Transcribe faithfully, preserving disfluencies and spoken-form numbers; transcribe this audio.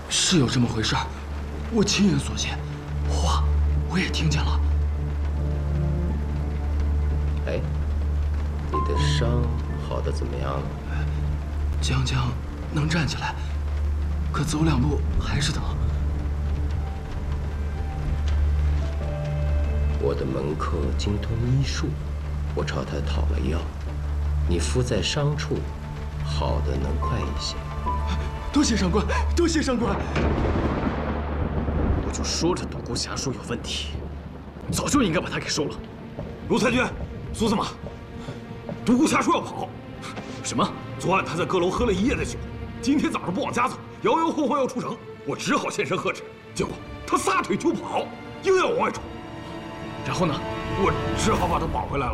是有这么回事，我亲眼所见，话我也听见了。 哎，你的伤好的怎么样了？ 将将能站起来，可走两步还是疼。 我的门客精通医术，我朝他讨了药，你敷在伤处，好的能快一些。 多谢上官，多谢上官。 我就说这独孤侠术有问题，早就应该把他给收了。 卢太君，苏司马，独孤侠说要跑。 什么？ 昨晚他在阁楼喝了一夜的酒，今天早上不往家走，摇摇晃晃要出城，我只好现身呵斥，结果他撒腿就跑，硬要往外闯。 然后呢？ 我只好把他绑回来了。